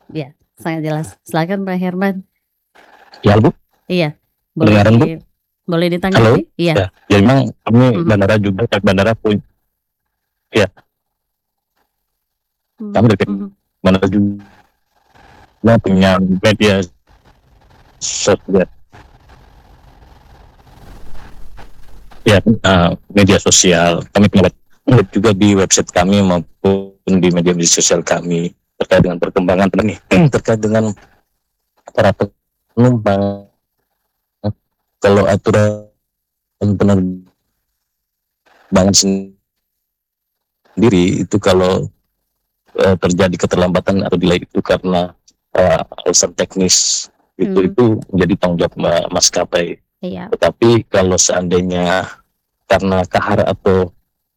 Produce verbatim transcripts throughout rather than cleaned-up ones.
Ya, sangat jelas. Silakan Pak Herman. Ya, Bu. Iya, boleh Kedengaran, di Bu? boleh Halo? ditanggapi? Iya. Ya, ya memang kami Mhm. bandara juga pihak bandara pun ya, Mmm, kami dari pihak mhm. bandara juga punya media sosial. Ya, eee, media sosial. Kami punya web juga di website kami maupun di media-media sosial kami terkait dengan perkembangan nih, terkait dengan para penumpang. Kalau aturan penerbangan sendiri itu kalau, eee, terjadi keterlambatan atau delay itu karena, eee, alasan teknis, itu Mmm. itu menjadi tanggung jawab ma maskapai. Iya. Tetapi kalau seandainya karena kahar atau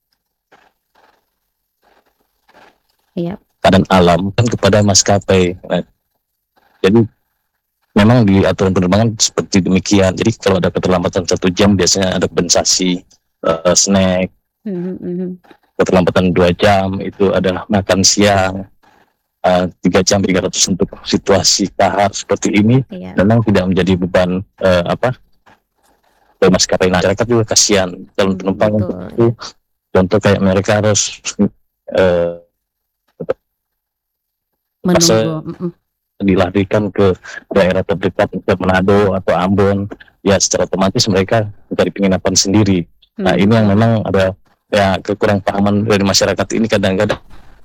Iya. keadaan alam kan kepada maskapai. Nah, jadi memang di aturan penerbangan seperti demikian. Jadi kalau ada keterlambatan satu jam biasanya ada kompensasi, eee, snack. Mhm mhm. Keterlambatan dua jam itu adalah makan siang, eee, tiga jam tiga ratus untuk situasi kahar seperti ini Iya. memang tidak menjadi beban, eee, apa eee, maskapai. Masyarakat juga kasihan calon Mmm, penumpang untuk betul itu, ya. contoh kayak mereka harus, eee Menunggu, mhm. dilarikan ke daerah terdekat ke Manado atau Ambon, ya secara otomatis mereka mencari penginapan sendiri. Nah, Mhm ini yang mhm. memang ada ya kekurang pahaman dari masyarakat ini kadang-kadang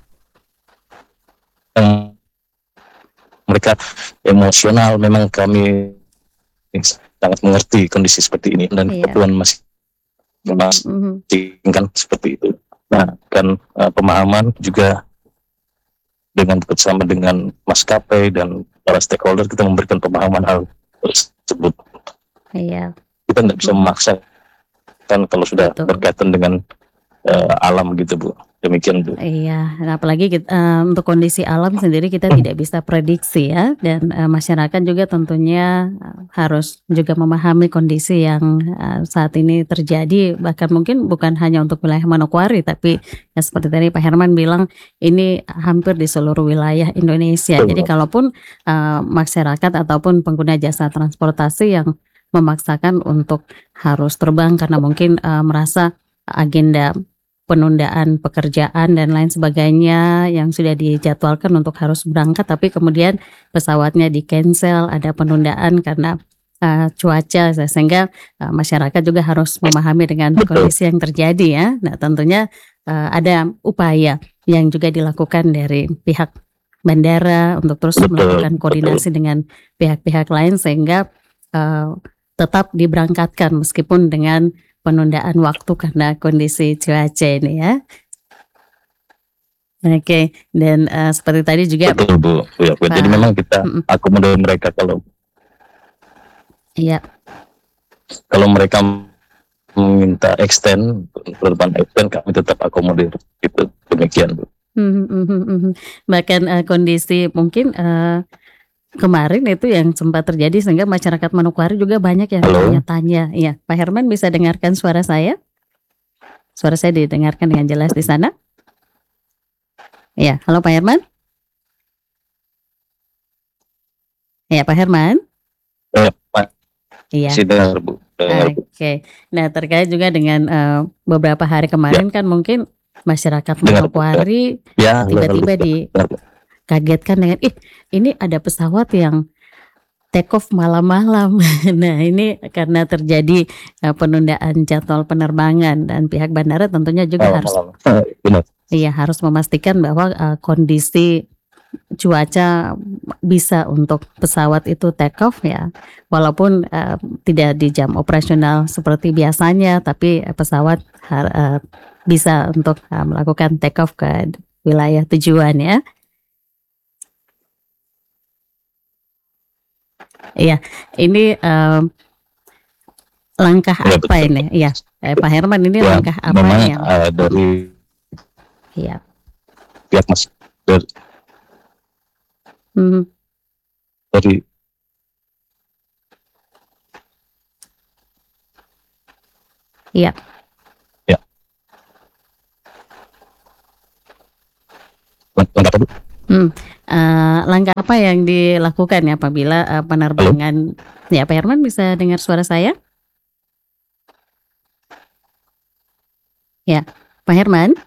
Mmm. Mereka emosional, memang kami sangat mengerti kondisi seperti ini dan Iya. kebutuhan masih Mhm mhm. seperti itu. Nah, kan, eee, pemahaman juga dengan bersama dengan maskapai dan para stakeholder kita memberikan pemahaman hal tersebut. Iya. Kita nggak bisa Mhm. memaksa kan kalau sudah Betul. berkaitan dengan, eee, alam gitu, Bu. Demikian, Bu. Iya, nah apalagi kit eee, untuk kondisi alam sendiri kita tidak bisa prediksi ya dan, eee, masyarakat juga tentunya, eee, harus juga memahami kondisi yang, eee, saat ini terjadi bahkan mungkin bukan hanya untuk wilayah Manokwari tapi ya seperti tadi Pak Herman bilang ini hampir di seluruh wilayah Indonesia. Jadi Betul. kalaupun, eee, masyarakat ataupun pengguna jasa transportasi yang memaksakan untuk harus terbang karena mungkin, eee, merasa agenda penundaan pekerjaan dan lain sebagainya yang sudah dijadwalkan untuk harus berangkat tapi kemudian pesawatnya di-cancel, ada penundaan karena, eee, cuaca se sehingga, eee, masyarakat juga harus memahami dengan Betul. kondisi yang terjadi ya. Nah tentunya, eee, ada upaya yang juga dilakukan dari pihak bandara untuk terus Betul melakukan betul. koordinasi dengan pihak-pihak lain sehingga, eee, tetap diberangkatkan meskipun dengan penundaan waktu karena kondisi cuaca ini ya. Oke, dan, eee, seperti tadi juga Betul, Bu. Ya, jadi Pak memang kita mhm. akomodir mereka kalau Iya. kalau mereka meminta extend, penerbangan extend kami tetap akomodir, gitu. Demikian, Bu. Mhm mhm mhm. Bahkan, eee, kondisi mungkin, eee, kemarin itu yang sempat terjadi sehingga masyarakat Manokwari juga banyak yang Halo? bertanya-tanya. Iya, Pak Herman bisa dengarkan suara saya? Suara saya didengarkan dengan jelas di sana? Iya, halo Pak Herman? Iya, Pak Herman? Eee, Pak, Iya. masih dengar, Bu, dengar, Bu. Oke. Nah terkait juga dengan, eee, beberapa hari Ya. kemarin kan mungkin masyarakat Dengar, Bu, ya. Manokwari Ya, halo halo, tiba-tiba ya, dengar, Bu. dikagetkan dengan, "Ih, ini ada pesawat yang take off malam-malam." Nah ini karena terjadi, eee, penundaan jadwal penerbangan dan pihak bandara tentunya juga harus Malam-malam, heeh, benar. iya harus memastikan bahwa, eee, kondisi cuaca bisa untuk pesawat itu take off ya, walaupun, eee, tidak di jam operasional seperti biasanya tapi pesawat har eee, bisa untuk, eee, melakukan take off ke wilayah tujuan ya. Iya, ini, mmm, langkah Iya, apa betul. ini? Iya, eee, Pak Herman ini Ya, langkah apa memang, yang eee, mhm. dari Iya. pihak mas dari Mhm. Dari Iya. Ya. Lan langkah apa, Bu? Hmm, uh, langkah apa yang dilakukan ya apabila uh, penerbangan Halo? Ya, Pak Herman bisa dengar suara saya? Ya, Pak Herman?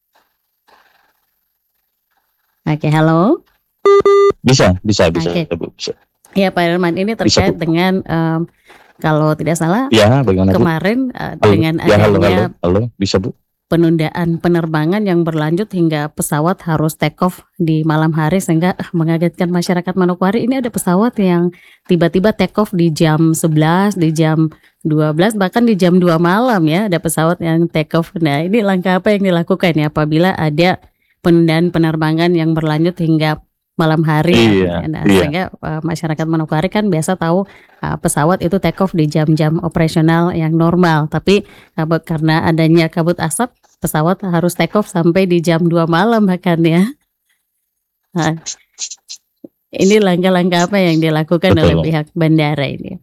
Oke, halo? Bisa, bisa, bisa, Oke. Bu, bisa. Ya, Pak Herman, ini terkait Bisa, dengan um, kalau tidak salah ya, bagaimana, Bu? kemarin uh, Halo. dengan Ya, halo, halo, adanya halo, bisa, Bu? penundaan penerbangan yang berlanjut hingga pesawat harus take off di malam hari sehingga uh, mengagetkan masyarakat Manokwari. Ini ada pesawat yang tiba-tiba take off di jam sebelas, di jam dua belas, bahkan di jam dua malam ya ada pesawat yang take off. Nah, ini langkah apa yang dilakukan ya apabila ada penundaan penerbangan yang berlanjut hingga malam hari? Iya, Nah, iya. sehingga uh, masyarakat Manokwari kan biasa tahu uh, pesawat itu take off di jam-jam operasional yang normal, tapi uh, karena adanya kabut asap pesawat harus take off sampai di jam dua malam bahkan ya. Nah, ini langkah-langkah apa yang dilakukan Betul. oleh pihak bandara ini?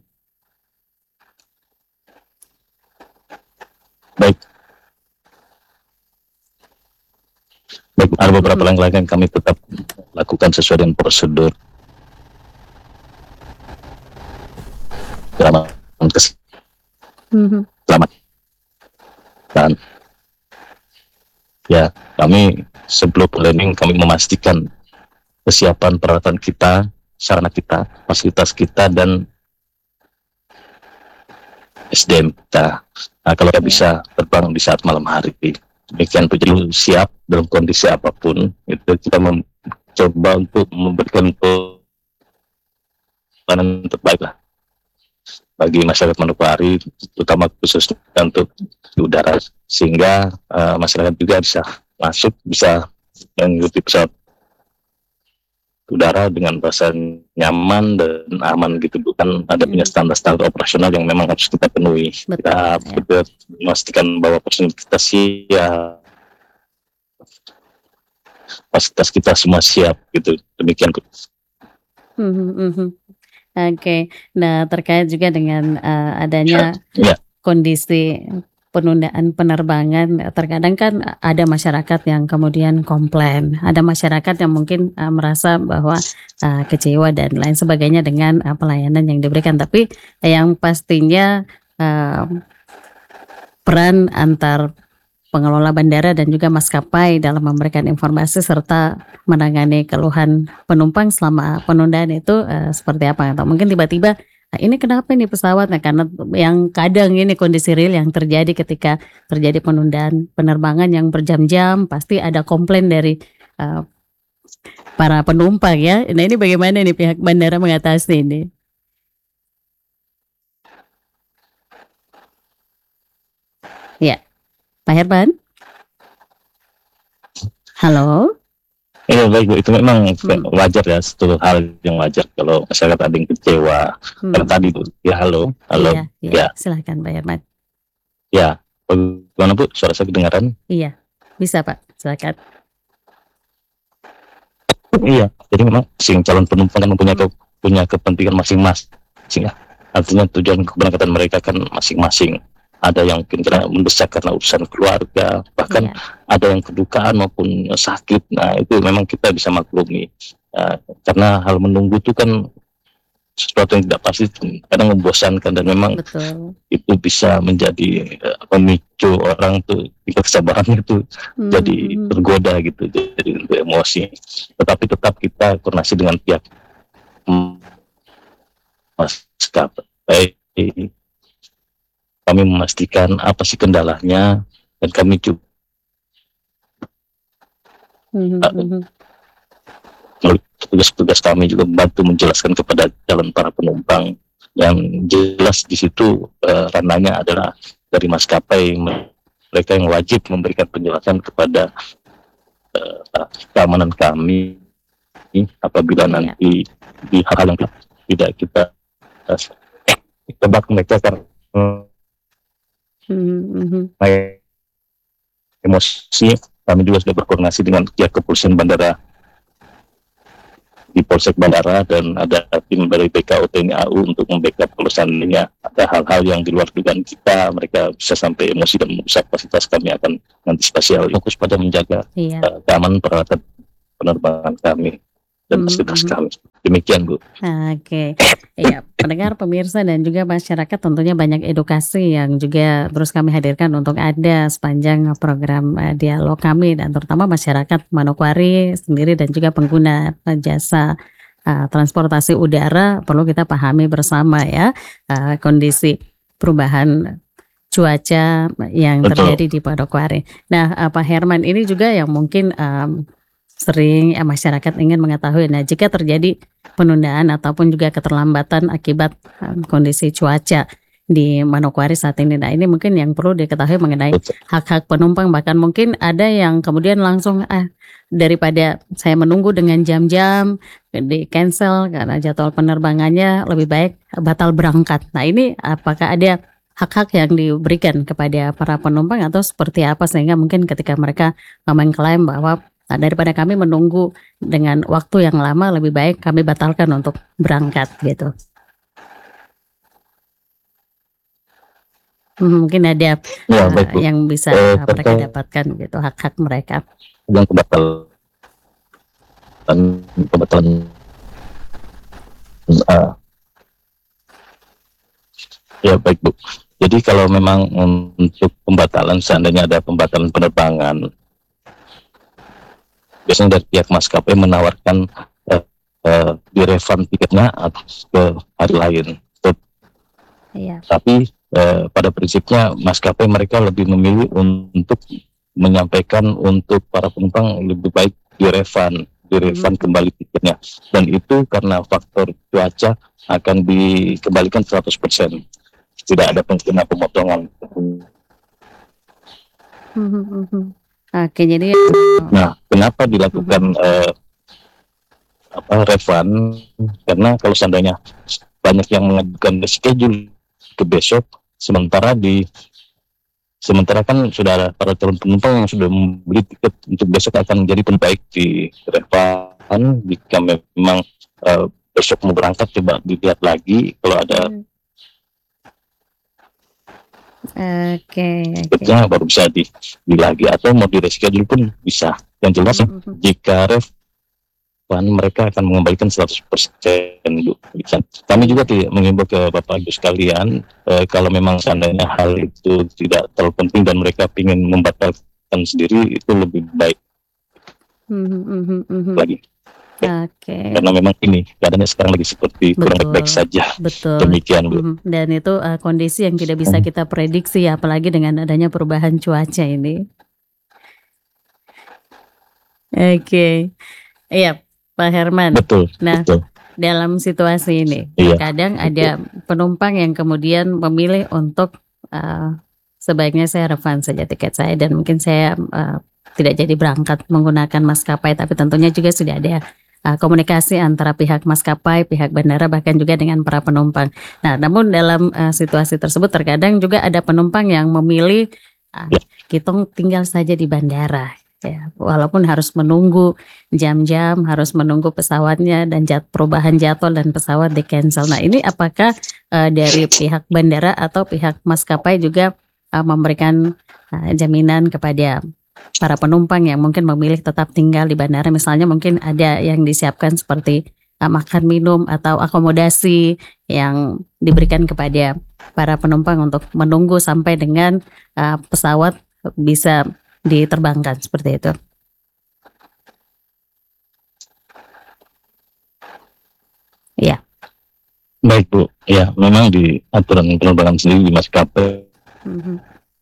Baik. Baik, ada beberapa langkah yang kami tetap lakukan sesuai dengan prosedur. Selamat, Mm-hmm. selamat. Dan ya, kami sebelum landing kami memastikan kesiapan peralatan kita, sarana kita, fasilitas kita, dan S D M kita. Nah, kalau kita bisa terbang di saat malam hari, demikian jadi siap dalam kondisi apapun, itu kita mencoba untuk memberikan pelayanan terbaik lah bagi masyarakat Manokwari, terutama khususnya untuk udara, sehingga uh, masyarakat juga bisa masuk, bisa mengikuti pesawat udara dengan rasa nyaman dan aman gitu, bukan ada punya standar-standar operasional yang memang harus kita penuhi. Betul, kita ya. betul memastikan bahwa personil kita siap, fasilitas kita semua siap gitu, demikian. Mm-hmm. Oke, okay. Nah terkait juga dengan uh, adanya ya. kondisi penundaan penerbangan, terkadang kan ada masyarakat yang kemudian komplain, ada masyarakat yang mungkin uh, merasa bahwa uh, kecewa dan lain sebagainya dengan uh, pelayanan yang diberikan. Tapi yang pastinya uh, peran antar pengelola bandara dan juga maskapai dalam memberikan informasi serta menangani keluhan penumpang selama penundaan itu uh, seperti apa? Atau mungkin tiba-tiba nah, ini kenapa nih pesawat? Nah, karena yang kadang ini kondisi real yang terjadi ketika terjadi penundaan penerbangan yang berjam-jam, pasti ada komplain dari uh, para penumpang ya. Nah, ini bagaimana nih pihak bandara mengatasi ini? Ya, Pak Herman? Halo? Ya, baik Bu, itu memang hmm. wajar ya, satu hal yang wajar kalau masyarakat ada yang kecewa. Hmm. Karena tadi Bu, ya halo, halo. Iya, iya. Ya. Silakan Pak Herman. Ya, bagaimana Bu, suara saya kedengaran? Iya, bisa Pak, silakan. Iya, jadi memang sing calon penumpang kan mempunyai ke, punya kepentingan masing-masing ya. Artinya tujuan keberangkatan mereka kan masing-masing. Ada yang mungkin karena mendesak karena urusan keluarga, bahkan yeah. ada yang kedukaan maupun sakit. Nah itu memang kita bisa maklumi, uh, karena hal menunggu itu kan sesuatu yang tidak pasti, kadang membosankan, dan memang Betul. itu bisa menjadi uh, pemicu orang tuh tingkat kesabarannya itu hmm. jadi tergoda gitu, jadi untuk emosi. Tetapi tetap kita koordinasi dengan pihak maskapai. Kami memastikan apa sih kendalanya, dan kami juga mm-hmm. tugas-tugas kami juga membantu menjelaskan kepada calon para penumpang yang jelas di situ uh, ranahnya adalah dari maskapai, mereka yang wajib memberikan penjelasan kepada uh, keamanan kami apabila yeah. nanti di hal-hal yang tidak kita uh, tebak mereka kan uh, Mm-hmm. emosi. Kami juga sudah berkoordinasi dengan pihak kepolisian bandara di Polsek Bandara, dan ada tim dari B K O T N I A U untuk membackup kalau seandainya ada hal-hal yang di luar dugaan kita, mereka bisa sampai emosi dan merusak fasilitas. Kami akan mengantisipasi hal fokus pada menjaga yeah. uh, keamanan peralatan penerbangan kami dan Mhm fasilitas mhm. kami. Demikian, Bu. Oke. Iya, pendengar, pemirsa, dan juga masyarakat tentunya banyak edukasi yang juga terus kami hadirkan untuk Anda sepanjang program eh, dialog kami, dan terutama masyarakat Manokwari sendiri dan juga pengguna eh, jasa eh, transportasi udara perlu kita pahami bersama ya eh, kondisi perubahan cuaca yang Betul. terjadi di Manokwari. Nah, eh, Pak Herman, ini juga yang mungkin em, sering eh, masyarakat ingin mengetahui. Nah, jika terjadi penundaan ataupun juga keterlambatan akibat em, kondisi cuaca di Manokwari saat ini, nah ini mungkin yang perlu diketahui mengenai Betul. hak-hak penumpang. Bahkan mungkin ada yang kemudian langsung ah daripada saya menunggu dengan jam-jam di cancel karena jadwal penerbangannya, lebih baik batal berangkat. Nah, ini apakah ada hak-hak yang diberikan kepada para penumpang atau seperti apa, sehingga mungkin ketika mereka mengklaim bahwa nah, daripada kami menunggu dengan waktu yang lama, lebih baik kami batalkan untuk berangkat gitu. Hmm, Mungkin ada Ya, uh, baik, Bu. yang bisa Eh, uh, mereka terkait dapatkan gitu, hak-hak mereka. yang pembatalan pembatalan eh, ya baik, Bu. Jadi kalau memang untuk pembatalan, seandainya ada pembatalan penerbangan, biasanya dari pihak maskapai menawarkan eh, eh, di refund tiketnya atau ke hari lain. Iya. Tapi eh, pada prinsipnya maskapai mereka lebih memilih untuk menyampaikan untuk para penumpang lebih baik di refund, di refund Mhm. kembali tiketnya. Dan itu karena faktor cuaca akan dikembalikan seratus persen. Tidak ada kemungkinan pemotongan. Mhm, mhm. Oke, jadi uh, Nah, kenapa mhm. dilakukan eh, apa refund? Karena kalau seandainya banyak yang mengajukan schedule ke besok, sementara di sementara kan sudah ada para calon penumpang yang sudah membeli tiket untuk besok akan menjadi pembaik di refund. Jika memang eh, besok mau berangkat, coba dilihat lagi kalau ada Mhm. Oke, oke. tiketnya baru bisa di, di lagi, atau mau di reschedule pun bisa. Yang jelas Mhm, mhm. jika refund mereka akan mengembalikan seratus persen, Bu. Bisa. Kami juga Iya. tidak mengimbau ke Bapak Ibu sekalian, eh, kalau memang seandainya hal itu tidak terlalu penting dan mereka ingin membatalkan sendiri, itu lebih baik Mhm, mhm, mhm. lagi. Oke. Karena memang ini keadaannya sekarang lagi seperti kurang baik-baik Betul, saja. betul. Demikian, Bu. Mhm. Dan itu uh, kondisi yang tidak bisa kita prediksi, apalagi dengan adanya perubahan cuaca ini. Oke, iya, Pak Herman. Betul, Nah, betul. dalam situasi ini, Iya, terkadang betul. ada penumpang yang kemudian memilih untuk uh, sebaiknya saya refund saja tiket saya dan mungkin saya uh, tidak jadi berangkat menggunakan maskapai, tapi tentunya juga sudah ada uh, komunikasi antara pihak maskapai, pihak bandara, bahkan juga dengan para penumpang. Nah, namun dalam uh, situasi tersebut terkadang juga ada penumpang yang memilih uh, Ya, kita tinggal saja di bandara. Ya, walaupun harus menunggu jam-jam, harus menunggu pesawatnya dan jad, perubahan jadwal dan pesawat di cancel. Nah, ini apakah uh, dari pihak bandara atau pihak maskapai juga uh, memberikan uh, jaminan kepada para penumpang yang mungkin memilih tetap tinggal di bandara? Misalnya mungkin ada yang disiapkan seperti uh, makan minum atau akomodasi yang diberikan kepada para penumpang untuk menunggu sampai dengan uh, pesawat bisa diterbangkan, seperti itu. Iya. baik, Bu. Ya, memang di aturan penerbangan sendiri di maskapai, Mhm.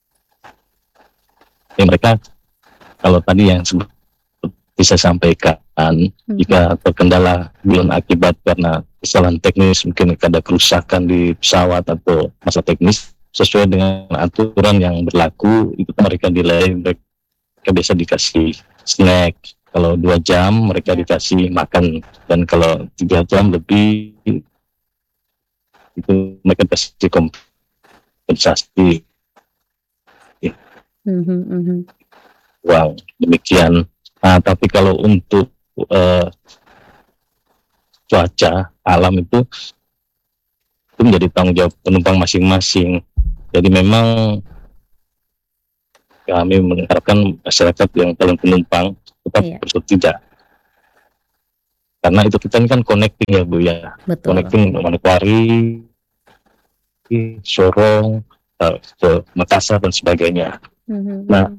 ya mereka kalau tadi yang seperti saya sampaikan, Mhm. jika terkendala bulan akibat karena kesalahan teknis, mungkin ada kerusakan di pesawat atau masalah teknis, sesuai dengan aturan yang berlaku, itu mereka delay, mereka biasa dikasih snack. Kalau dua jam mereka Ya. dikasih makan, dan kalau tiga jam lebih itu mereka kasih kompensasi. Mhm, mhm. Wow, demikian. Nah, tapi kalau untuk uh, cuaca alam itu itu menjadi tanggung jawab penumpang masing-masing. Jadi memang kami mengharapkan masyarakat yang calon penumpang tetap Iya. bersedia karena itu kita ini kan connecting ya Bu ya, Betul. connecting Manokwari, Sorong, uh, ke Makassar dan sebagainya. Mhm. Nah,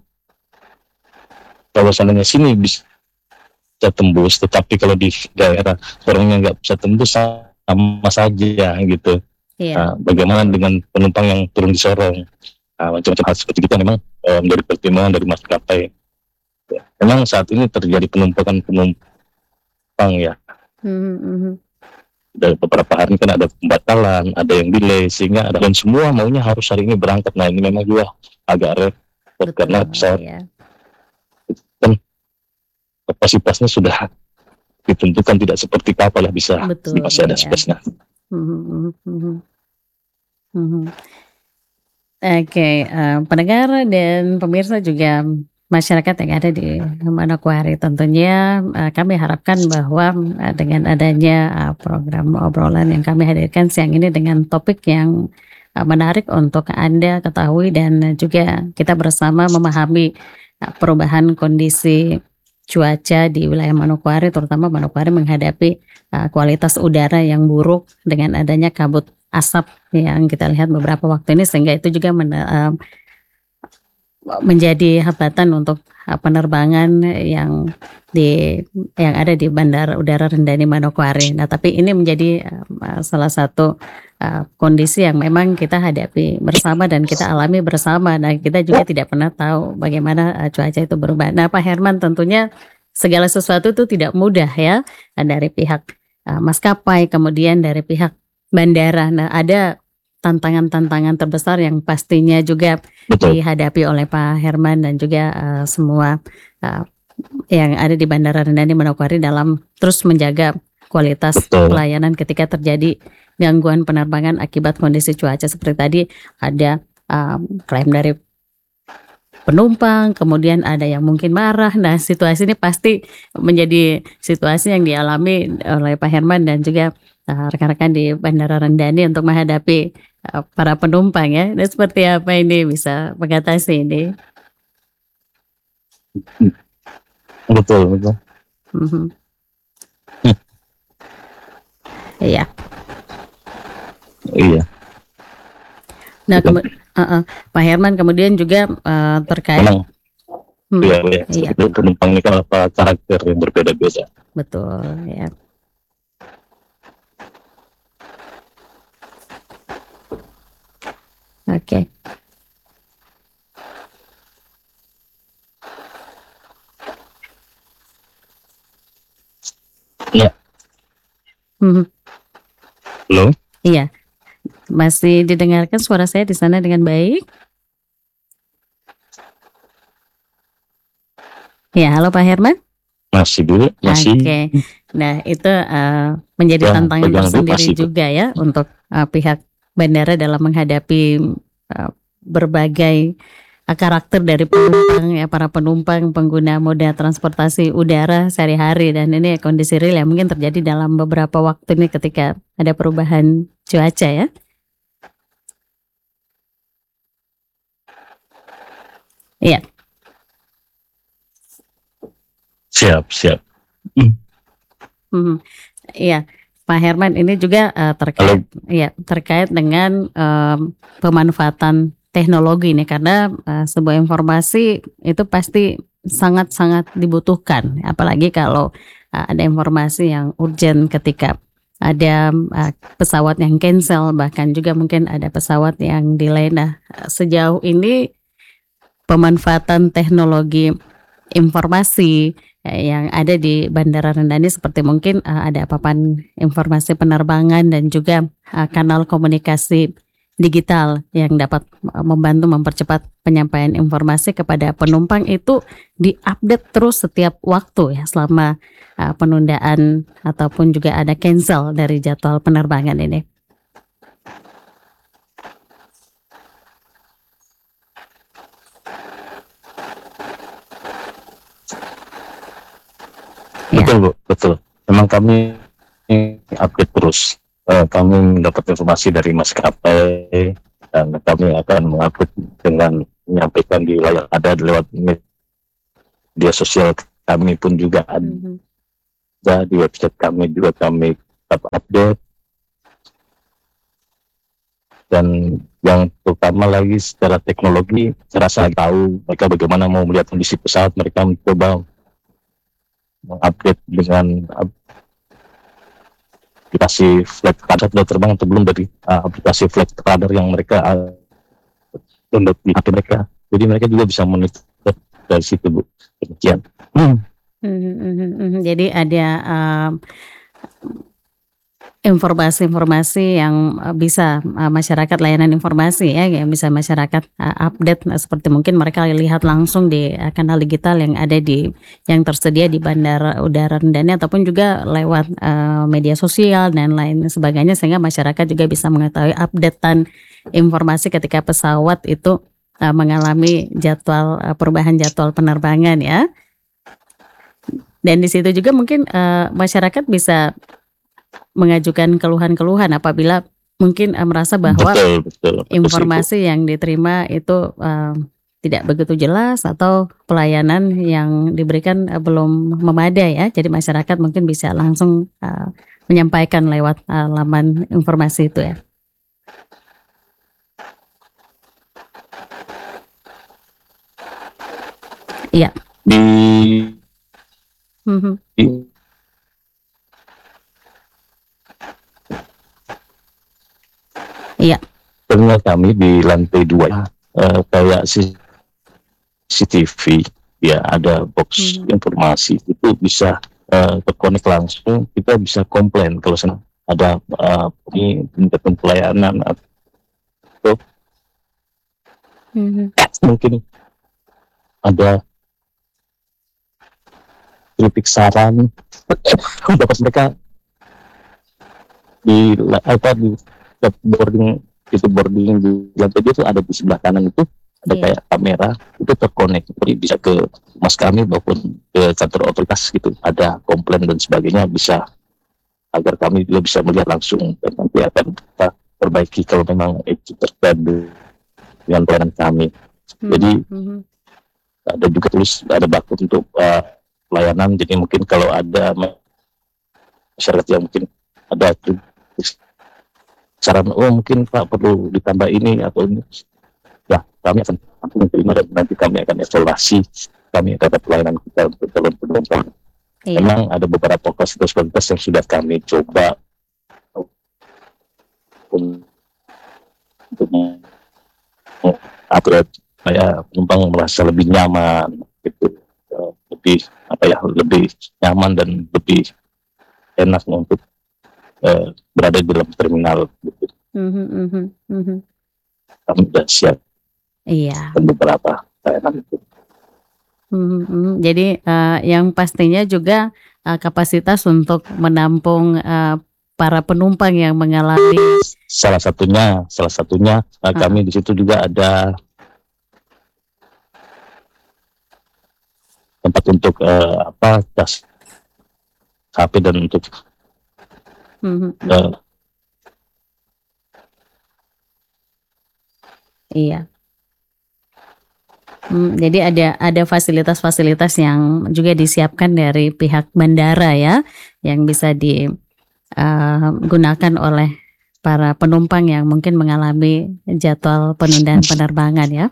kalau seandainya sini bisa tembus, tetapi kalau di daerah Sorongnya nggak bisa tembus, sama saja gitu. Iya. Nah, bagaimana dengan penumpang yang turun di Sorong? Nah, macam-macam hal seperti itu memang uh, menjadi pertimbangan dari maskapai. Memang saat ini terjadi penumpukan penumpang ya. Mhm, mhm. Dan beberapa hari kan ada pembatalan, ada yang delay, sehingga ada dan semua maunya harus hari ini berangkat. Nah ini memang juga agak repot karena pesawat Iya. kan kapasitasnya sudah ditentukan tidak seperti kapal lah, bisa Betul, masih ada iya. space-nya. Mhm, mhm, mhm. Mhm. Oke, eh, pendengar dan pemirsa juga masyarakat yang ada di Manokwari, tentunya eh, kami harapkan bahwa eh, dengan adanya eh, program obrolan yang kami hadirkan siang ini dengan topik yang eh, menarik untuk Anda ketahui dan juga kita bersama memahami eh, perubahan kondisi cuaca di wilayah Manokwari, terutama Manokwari menghadapi eh, kualitas udara yang buruk dengan adanya kabut asap yang kita lihat beberapa waktu ini, sehingga itu juga men, uh, menjadi hambatan untuk uh, penerbangan yang di yang ada di Bandara Udara Rendani Manokwari. Nah, tapi ini menjadi uh, salah satu uh, kondisi yang memang kita hadapi bersama dan kita alami bersama. Nah, kita juga tidak pernah tahu bagaimana uh, cuaca itu berubah. Nah, Pak Herman, tentunya segala sesuatu itu tidak mudah ya, dari pihak uh, maskapai, kemudian dari pihak bandara. Nah, ada tantangan-tantangan terbesar yang pastinya juga Betul. dihadapi oleh Pak Herman dan juga uh, semua uh, yang ada di Bandara Rendani Manokwari dalam terus menjaga kualitas Betul. pelayanan ketika terjadi gangguan penerbangan akibat kondisi cuaca seperti tadi. Ada um, klaim dari penumpang, kemudian ada yang mungkin marah. Nah, situasi ini pasti menjadi situasi yang dialami oleh Pak Herman dan juga uh, rekan-rekan di Bandara Rendani untuk menghadapi uh, para penumpang ya. Dan seperti apa ini bisa mengatasi ini? Betul, betul. Mhm. Hmm. Iya. Iya. Nah, kemu- uh, uh, Pak Herman kemudian juga uh, terkait Memang, Hmm, iya, iya. iya, Itu penumpang ini kan apa karakter yang berbeda-beda. betul ya. Oke. Iya. Mhm. Halo? Iya. Masih didengarkan suara saya di sana dengan baik? Ya, halo Pak Herman. Masih dulu, masih. Oke. Nah, itu uh, menjadi Ya, tantangan pegang dulu, tersendiri masih, Bu. juga ya untuk uh, pihak bandara dalam menghadapi uh, berbagai uh, karakter dari penumpang ya, para penumpang pengguna moda transportasi udara sehari-hari, dan ini kondisi real yang mungkin terjadi dalam beberapa waktu ini ketika ada perubahan cuaca ya. Iya. Siap, siap. Hmm. Iya, Pak Herman, ini juga uh, terkait, ya terkait dengan um, pemanfaatan teknologi nih, karena uh, sebuah informasi itu pasti sangat-sangat dibutuhkan, apalagi kalau uh, ada informasi yang urgent ketika ada uh, pesawat yang cancel, bahkan juga mungkin ada pesawat yang delay. Nah, sejauh ini pemanfaatan teknologi informasi yang ada di Bandara Rendani seperti mungkin uh, ada papan informasi penerbangan dan juga uh, kanal komunikasi digital yang dapat uh, membantu mempercepat penyampaian informasi kepada penumpang itu diupdate terus setiap waktu ya selama uh, penundaan ataupun juga ada cancel dari jadwal penerbangan ini. Betul, Bu, betul. Memang kami update terus. Uh, kami mendapat informasi dari maskapai dan kami akan mengupdate dengan menyampaikan di layar, ada lewat media sosial kami pun juga ada. Mhm. Ya, di website kami juga kami tetap update, dan yang terutama lagi secara teknologi saya rasa tahu mereka bagaimana mau melihat kondisi pesawat. Mereka mencoba mengupdate dengan aplikasi flight radar sudah terbang atau belum dari uh, aplikasi flight radar yang mereka uh, download di H P mereka. Jadi mereka juga bisa monitor dari situ, Bu. Demikian. Hmm. Mhm mhm mhm. Jadi ada, mmm, informasi-informasi yang, eee, bisa, eee, masyarakat layanan informasi ya, yang bisa masyarakat, eee, update nah, seperti mungkin mereka lihat langsung di, eee, kanal digital yang ada di yang tersedia di Bandara Udara Rendani ataupun juga lewat, eee, media sosial dan lain sebagainya, sehingga masyarakat juga bisa mengetahui update-an informasi ketika pesawat itu, eee, mengalami jadwal, eee, perubahan jadwal penerbangan ya. Dan di situ juga mungkin, eee, masyarakat bisa mengajukan keluhan-keluhan apabila mungkin, eee, merasa bahwa Betul betul, betul sih, Bu. informasi yang diterima itu, eee, tidak begitu jelas atau pelayanan yang diberikan, eee, belum memadai ya. Jadi masyarakat mungkin bisa langsung, eee, menyampaikan lewat, eee, laman informasi itu ya. Iya. Di Mhm. di Iya. terminal kami di lantai dua, eee, kayak C CCTV, ya ada box Mhm. informasi itu bisa, eee, terkonek langsung, kita bisa komplain kalau sen ada, eee, ini peningkatan pelayanan atau Mhm. mungkin ada kritik saran dapat mereka di la apa, di step boarding itu boarding di lantai dua itu ada di sebelah kanan itu ada Iya. kayak kamera itu terkonek, jadi bisa ke mas kami maupun ke kantor otoritas gitu, ada komplain dan sebagainya bisa agar kami juga bisa melihat langsung dan nanti akan kita perbaiki kalau memang itu terkait dengan pelayanan kami. Jadi Mhm mhm. ada juga tulis ada barcode untuk uh, pelayanan, jadi mungkin kalau ada masyarakat yang mungkin ada saran, oh mungkin Pak perlu ditambah ini atau ini, ya kami akan menerima dan nanti kami akan evaluasi kami terhadap pelayanan kita untuk calon penumpang. Iya. Memang ada beberapa fasilitas-fasilitas yang sudah kami coba untuk upgrade supaya penumpang merasa lebih nyaman gitu, uh, lebih apa ya lebih nyaman dan lebih enak untuk uh, berada di dalam terminal gitu. Mhm mhm mhm. Kami sudah siap Iya. dan beberapa layanan itu. Mhm mhm. Jadi, eee, yang pastinya juga, eee, kapasitas untuk menampung, eee, para penumpang yang mengalami Salah satunya salah satunya, eee, Heeh. kami di situ juga ada tempat untuk, eee, apa, cas H P dan untuk Mhm mhm. eee Iya. Mmm, jadi ada ada fasilitas-fasilitas yang juga disiapkan dari pihak bandara ya, yang bisa di, eee, gunakan oleh para penumpang yang mungkin mengalami jadwal penundaan penerbangan ya.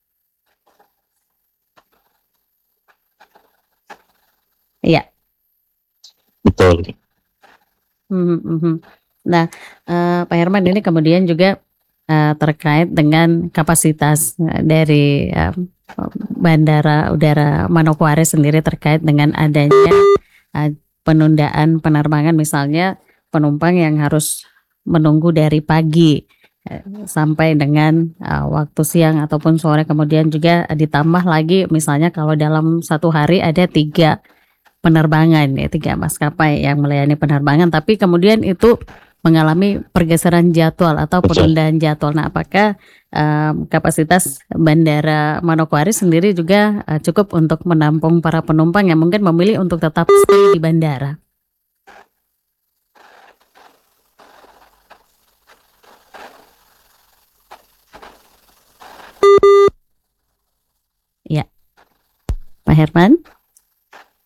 Iya. Betul. Mhm mhm. Nah, eee, Pak Herman ini kemudian juga, eee, terkait dengan kapasitas, eee, dari, mmm, Bandara Udara Manokwari sendiri terkait dengan adanya, eee, penundaan penerbangan misalnya penumpang yang harus menunggu dari pagi, eee, sampai dengan, eee, waktu siang ataupun sore, kemudian juga ditambah lagi misalnya kalau dalam satu hari ada tiga penerbangan ya, tiga maskapai yang melayani penerbangan, tapi kemudian itu mengalami pergeseran jadwal atau Betul. penundaan jadwal. Nah, apakah, mmm, kapasitas Bandara Manokwari sendiri juga, eee, cukup untuk menampung para penumpang yang mungkin memilih untuk tetap stay di bandara? Iya. Pak Herman?